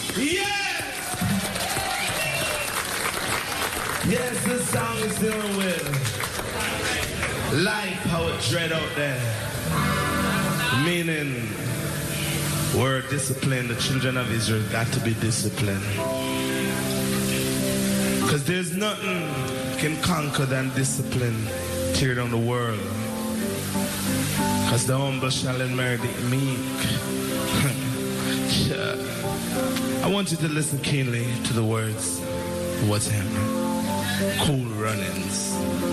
Yes! Yes, this song is dealing with life, how it dread out there. Meaning, we're disciplined. The children of Israel got to be disciplined. Because there's nothing can conquer than discipline. Tear down the world. Because the humble shall inherit the meek. I want you to listen keenly to the words of what's happening. Cool runnings.